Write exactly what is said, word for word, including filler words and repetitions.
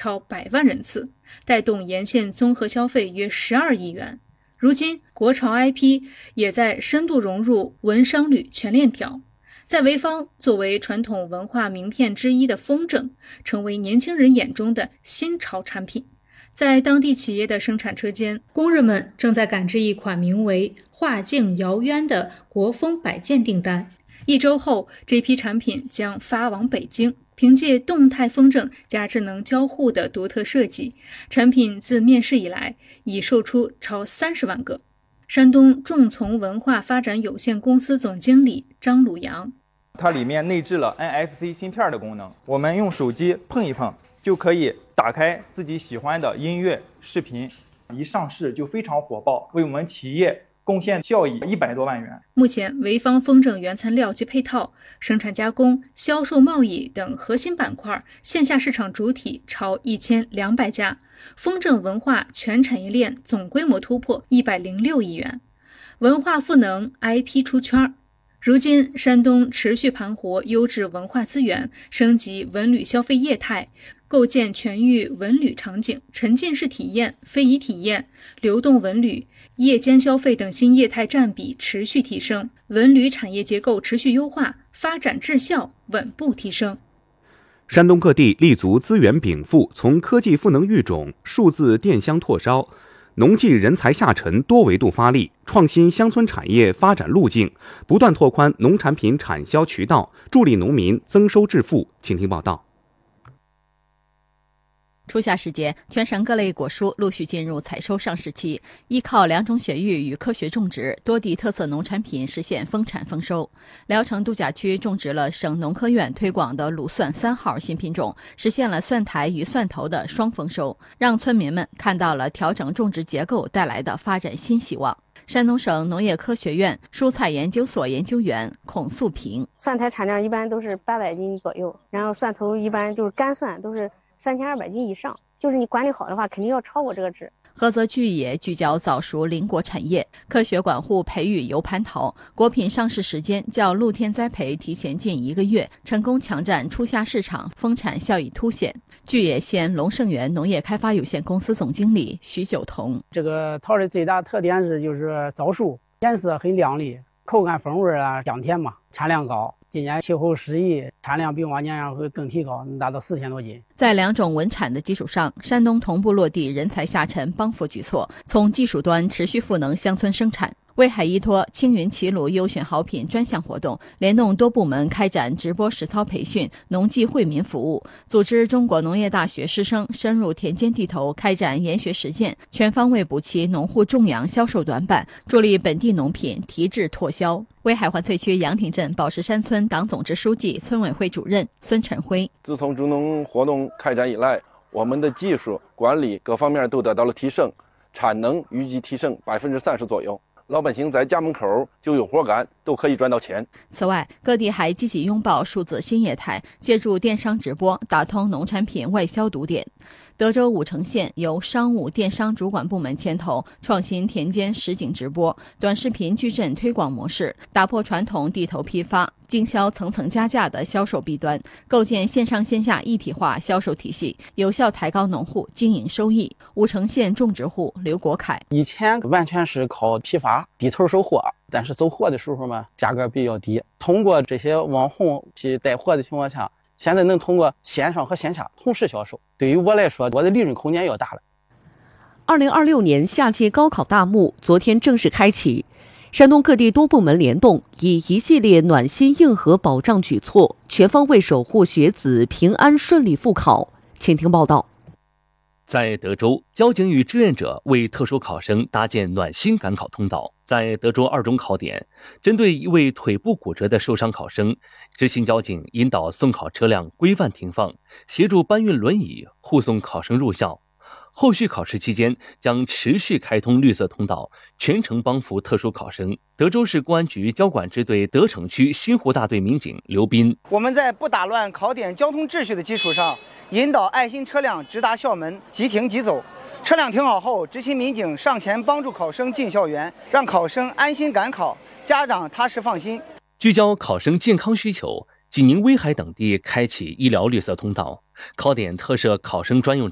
超百万人次，带动沿线综合消费约十二亿元。如今，国潮 I P 也在深度融入文商旅全链条。在潍坊，作为传统文化名片之一的风筝，成为年轻人眼中的新潮产品。在当地企业的生产车间，工人们正在赶制一款名为“画境遥渊”的国风摆件订单。一周后，这批产品将发往北京。凭借动态风筝加智能交互的独特设计，产品自面世以来已售出超三十万个。山东众从文化发展有限公司总经理张鲁阳， 它里面内置了 N F C 芯片的功能，我们用手机碰一碰就可以打开自己喜欢的音乐、视频，一上市就非常火爆，为我们企业贡献效益一百多万元。 目前，潍坊风筝原材料及配套、生产加工、销售贸易等核心板块线下市场主体超一千两百家，风筝文化全产业链总规模突破一百零六亿元，文化赋能 I P 出圈。如今，山东持续盘活优质文化资源，升级文旅消费业态，构建全域文旅场景、沉浸式体验、非遗体验、流动文旅、夜间消费等新业态占比持续提升，文旅产业结构持续优化，发展质效稳步提升。 山东各地立足资源禀赋，从科技赋能育种、数字电乡拓烧、农技人才下沉多维度发力，创新乡村产业发展路径，不断拓宽农产品产销渠道，助力农民增收致富。请听报道。 初夏时节，全省各类果蔬陆续进入采收上市期，依靠两种雪域与科学种植，多地特色农产品实现丰产丰收。聊城度假区种植了省农科院推广的鲁蒜三号新品种，实现了蒜苔与蒜头的双丰收，让村民们看到了调整种植结构带来的发展新希望。山东省农业科学院蔬菜研究所研究员孔素平： 蒜苔产量一般都是八百斤左右，然后蒜头一般就是干蒜都是三千二百斤以上，就是你管理好的话，肯定要超过这个值。 菏泽聚野聚焦早熟林果产业，科学管护培育油蟠桃，果品上市时间较露天栽培提前近一个月，成功抢占初夏市场，丰产效益凸显。聚野县龙盛源农业开发有限公司总经理徐九彤： 这个桃的最大特点是就是早熟，颜色很亮丽，口感风味啊香甜嘛，产量高。今年气候适宜，产量比往年要会更提高，能达到四千多斤。 在两种稳产的基础上，山东同步落地人才下沉帮扶举措，从技术端持续赋能乡村生产。威海依托青云齐鲁优选好品专项活动，联动多部门开展直播实操培训、农技惠民服务，组织中国农业大学师生深入田间地头开展研学实践，全方位补齐农户种养销售短板，助力本地农品提质拓销。威海环翠区杨亭镇宝石山村党总支书记、村委会主任孙晨辉： 自从助农活动开展以来，我们的技术管理各方面都得到了提升，产能预计提升百分之三十左右。老百姓在家门口就有活干，都可以赚到钱。 此外，各地还积极拥抱数字新业态，借助电商直播打通农产品外销堵点。德州武城县由商务电商主管部门牵头，创新田间实景直播、短视频矩阵推广模式，打破传统地头批发、经销层层加价的销售弊端，构建线上线下一体化销售体系，有效抬高农户经营收益。武城县种植户刘国凯： 以前完全是靠批发低头收货，但是走货的时候嘛，价格比较低。通过这些网红去带货的情况下，现在能通过线上和线下同时销售，对于我来说，我的利润空间要大了。 二零二六年夏季高考大幕昨天正式开启，山东各地多部门联动，以一系列暖心硬核保障举措，全方位守护学子平安顺利复考。请听报道。 在德州，交警与志愿者为特殊考生搭建暖心赶考通道。在德州二中考点，针对一位腿部骨折的受伤考生，执勤交警引导送考车辆规范停放，协助搬运轮椅护送考生入校。后续考试期间将持续开通绿色通道，全程帮扶特殊考生。德州市公安局交管支队德城区新湖大队民警刘斌： 我们在不打乱考点交通秩序的基础上，引导爱心车辆直达校门，即停即走。车辆停好后，执勤民警上前帮助考生进校园，让考生安心赶考，家长踏实放心。 聚焦考生健康需求，济宁、威海等地开启医疗绿色通道，考点特设考生专用